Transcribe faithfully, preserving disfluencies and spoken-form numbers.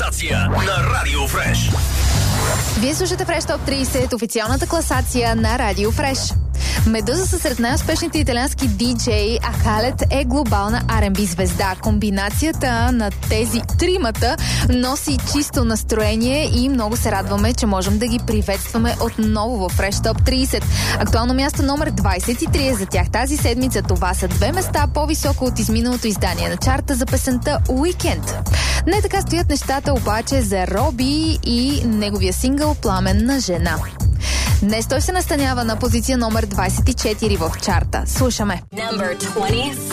класация на Радио Фреш. Вие слушате Фреш Топ трийсет, официалната класация на Радио Фреш. Медуза са сред най-успешните италиански диджеи, а Халет е глобална Ар енд Би звезда. Комбинацията на тези тримата носи чисто настроение и много се радваме, че можем да ги приветстваме отново в Фреш Топ трийсет. Актуално място номер двайсет и три е за тях тази седмица. Това са две места по-високо от изминалото издание на чарта за песента Уикенд. Не така стоят нещата обаче за Роби и неговия сингъл Пламенна жена. Днес той се настанява на позиция номер двайсет и четири в чарта. Слушаме. Number twenty-six.